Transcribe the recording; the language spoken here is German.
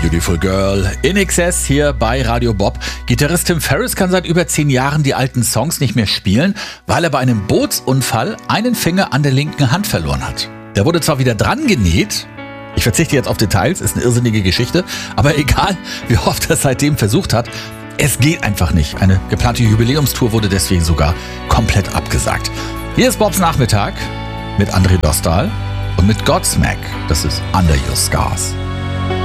Beautiful Girl. In Excess hier bei Radio Bob. Gitarrist Tim Ferriss kann seit über 10 Jahren die alten Songs nicht mehr spielen, weil er bei einem Bootsunfall einen Finger an der linken Hand verloren hat. Der wurde zwar wieder dran genäht, ich verzichte jetzt auf Details, ist eine irrsinnige Geschichte, aber egal, wie oft er es seitdem versucht hat, es geht einfach nicht. Eine geplante Jubiläumstour wurde deswegen sogar komplett abgesagt. Hier ist Bobs Nachmittag mit André Dostal und mit Godsmack. Das ist Under Your Scars.